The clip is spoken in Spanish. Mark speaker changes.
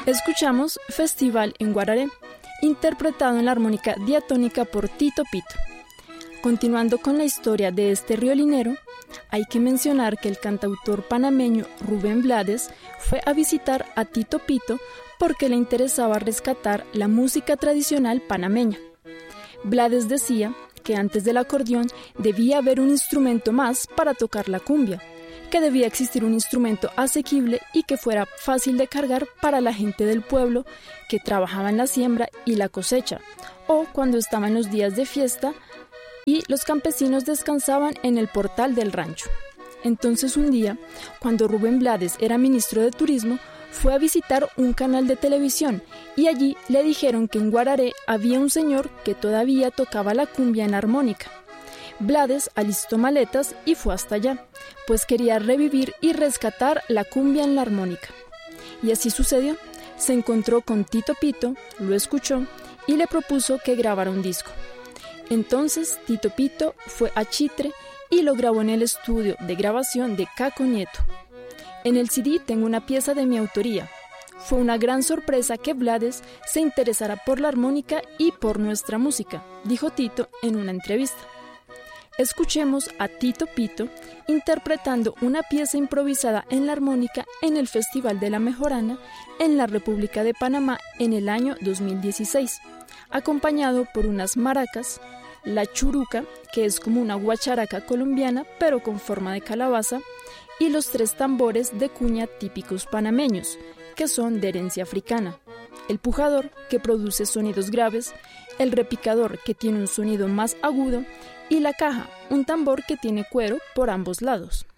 Speaker 1: Escuchamos Festival en Guararé, interpretado en la armónica diatónica por Tito Pito. Continuando con la historia de este riolinero, hay que mencionar que el cantautor panameño Rubén Blades fue a visitar a Tito Pito porque le interesaba rescatar la música tradicional panameña. Blades decía que antes del acordeón debía haber un instrumento más para tocar la cumbia, que debía existir un instrumento asequible y que fuera fácil de cargar para la gente del pueblo que trabajaba en la siembra y la cosecha, o cuando estaba en los días de fiesta y los campesinos descansaban en el portal del rancho. Entonces un día, cuando Rubén Blades era ministro de Turismo, fue a visitar un canal de televisión y allí le dijeron que en Guararé había un señor que todavía tocaba la cumbia en armónica. Blades alistó maletas y fue hasta allá, pues quería revivir y rescatar la cumbia en la armónica. Y así sucedió. Se encontró con Tito Pito, lo escuchó y le propuso que grabara un disco. Entonces Tito Pito fue a Chitre y lo grabó en el estudio de grabación de Caco Nieto. En el CD tengo una pieza de mi autoría. Fue una gran sorpresa que Blades se interesara por la armónica y por nuestra música, dijo Tito en una entrevista. Escuchemos a Tito Pito interpretando una pieza improvisada en la armónica en el Festival de la Mejorana en la República de Panamá en el año 2016, acompañado por unas maracas, la churuca, que es como una guacharaca colombiana pero con forma de calabaza, y los 3 tambores de cuña típicos panameños, que son de herencia africana, el pujador, que produce sonidos graves, el repicador, que tiene un sonido más agudo, y la caja, un tambor que tiene cuero por ambos lados.